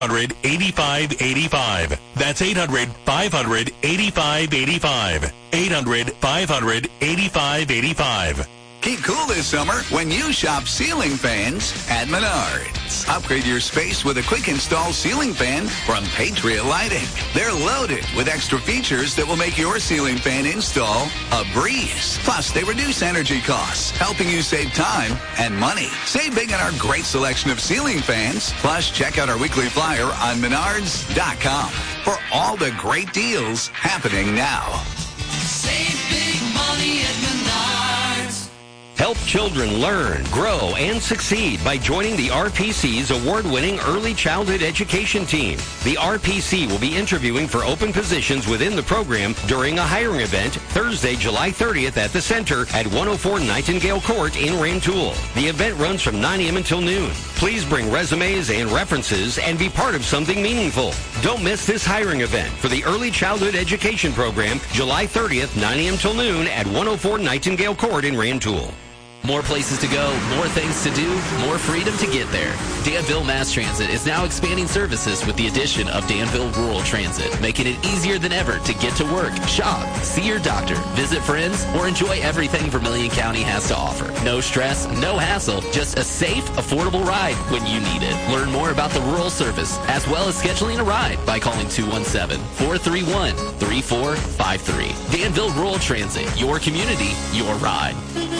800-500-8585. That's 800-500-8585. 800-500-8585. Keep cool this summer when you shop ceiling fans at Menards. Upgrade your space with a quick install ceiling fan from Patriot Lighting. They're loaded with extra features that will make your ceiling fan install a breeze. Plus, they reduce energy costs, helping you save time and money. Save big on our great selection of ceiling fans. Plus, check out our weekly flyer on Menards.com for all the great deals happening now. Save big money at Menards. Help children learn, grow, and succeed by joining the RPC's award-winning Early Childhood Education Team. The RPC will be interviewing for open positions within the program during a hiring event Thursday, July 30th at the Center at 104 Nightingale Court in Rantoul. The event runs from 9 a.m. until noon. Please bring resumes and references and be part of something meaningful. Don't miss this hiring event for the Early Childhood Education Program, July 30th, 9 a.m. till noon at 104 Nightingale Court in Rantoul. More places to go, more things to do, more freedom to get there. Danville Mass Transit is now expanding services with the addition of Danville Rural Transit, making it easier than ever to get to work, shop, see your doctor, visit friends, or enjoy everything Vermilion County has to offer. No stress, no hassle, just a safe, affordable ride when you need it. Learn more about the rural service, as well as scheduling a ride by calling 217-431-3453. Danville Rural Transit, your community, your ride.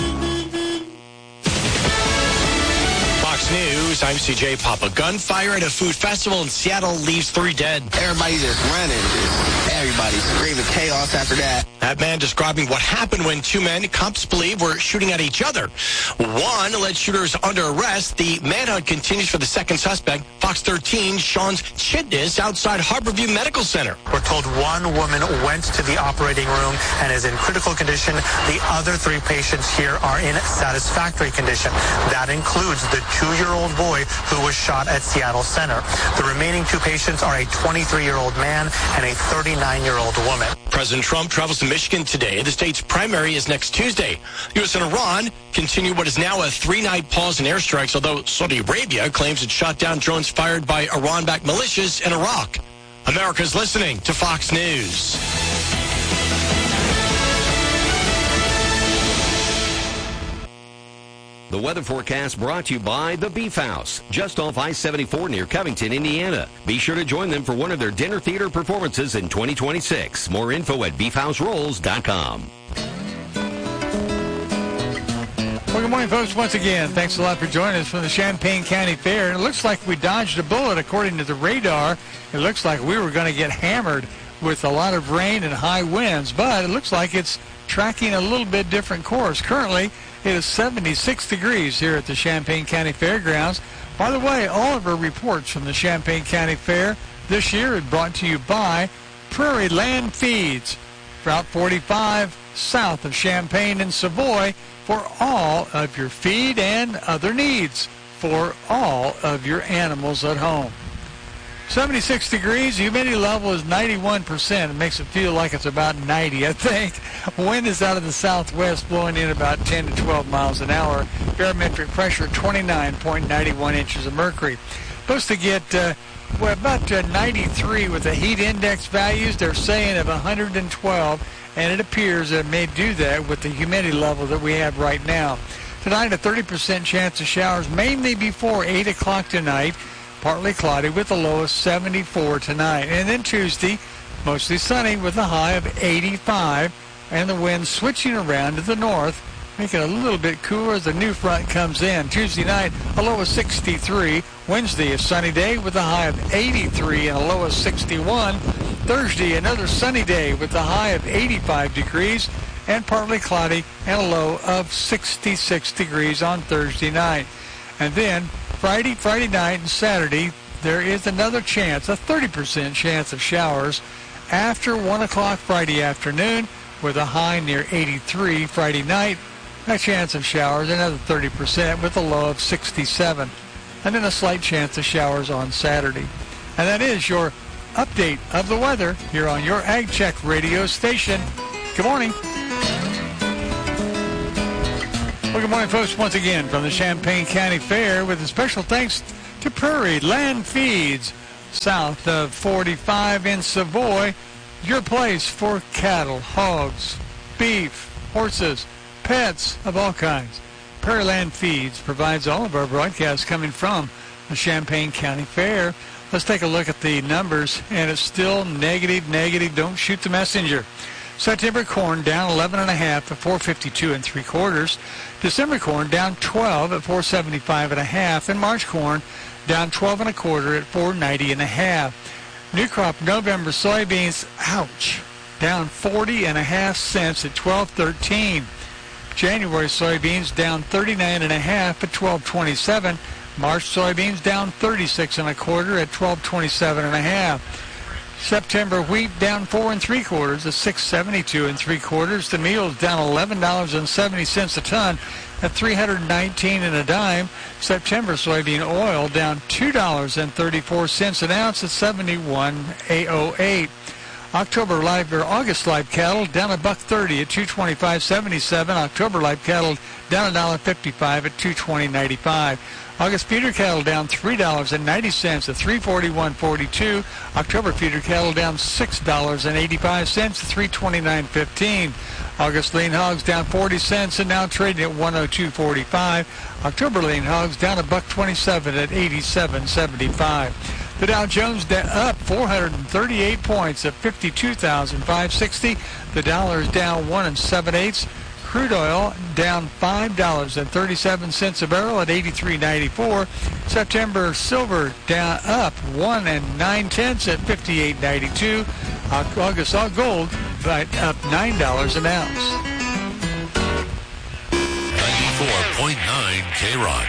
Fox News, I'm CJ Papa. Gunfire at a food festival in Seattle leaves 3 dead. Everybody just running. Everybody screaming chaos after that. That man describing what happened when 2 men, cops believe, were shooting at each other. 1 alleged shooter is under arrest. The manhunt continues for the second suspect. Fox 13, Sean's Chitness outside Harborview Medical Center. We're told 1 woman went to the operating room and is in critical condition. The other 3 patients here are in satisfactory condition. That includes the 2-year-old boy who was shot at Seattle Center. The remaining 2 patients are a 23-year-old man and a 39-year-old woman. President Trump travels to Michigan today. The state's primary is next Tuesday. U.S. and Iran continue what is now a 3-night pause in airstrikes, although Saudi Arabia claims it shot down drones fired by Iran-backed militias in Iraq. America's listening to Fox News. The weather forecast brought to you by The Beef House, just off I-74 near Covington, Indiana. Be sure to join them for one of their dinner theater performances in 2026. More info at beefhouserolls.com. Well, good morning, folks. Once again, thanks a lot for joining us from the Champaign County Fair. It looks like we dodged a bullet according to the radar. It looks like we were going to get hammered with a lot of rain and high winds, but it looks like it's tracking a little bit different course. Currently, it is 76 degrees here at the Champaign County Fairgrounds. By the way, all of our reports from the Champaign County Fair this year are brought to you by Prairie Land Feeds, Route 45 south of Champaign and Savoy, for all of your feed and other needs for all of your animals at home. 76 degrees, humidity level is 91%. It makes it feel like it's about 90, I think. Wind is out of the southwest, blowing in about 10 to 12 miles an hour. Barometric pressure 29.91 inches of mercury. Supposed to get about 93 with the heat index values. They're saying of 112, and it appears that it may do that with the humidity level that we have right now. Tonight, a 30% chance of showers, mainly before 8 o'clock tonight. Partly cloudy with a low of 74 tonight. And then Tuesday, mostly sunny with a high of 85. And the wind switching around to the north, making it a little bit cooler as the new front comes in. Tuesday night, a low of 63. Wednesday, a sunny day with a high of 83 and a low of 61. Thursday, another sunny day with a high of 85 degrees and partly cloudy and a low of 66 degrees on Thursday night. And then Friday night and Saturday, there is another chance, a 30% chance of showers after 1 o'clock Friday afternoon with a high near 83 Friday night. A chance of showers, another 30% with a low of 67. And then a slight chance of showers on Saturday. And that is your update of the weather here on your Ag Check radio station. Good morning. Well, good morning, folks, once again from the Champaign County Fair with a special thanks to Prairie Land Feeds, south of 45 in Savoy. Your place for cattle, hogs, beef, horses, pets of all kinds. Pearland Feeds provides all of our broadcasts coming from the Champaign County Fair. Let's take a look at the numbers, and it's still negative. Don't shoot the messenger. September corn down 11.5 at 452 3/4. December corn down 12 at 475.5, and March corn down 12 1/4 at 490.5. New crop November soybeans, ouch, down 40.5 cents at 12.13. January soybeans down 39.5 at 12.27. March soybeans down 36 1/4 at 12.27.5. September wheat down 4 3/4 at 672 3/4. The meal's down $11.70 a ton at 319 and a dime. September soybean oil down $2.34 an ounce at 71.08. August live cattle down $1.30 at 225.77. October live cattle down $1.55 at 220.95. August feeder cattle down $3.90 at 341.42. October feeder cattle down $6.85 at 329.15. August lean hogs down 40 cents and now trading at 102.45. October lean hogs down $1.27 at 87.75. The Dow Jones up 438 points at 52,560. The dollar is down 1 7/8. Crude oil down $5.37 a barrel at 83.94. September silver down up 1 9/10 at 58.92. August all gold up $9 an ounce. 94.9 K-Rock.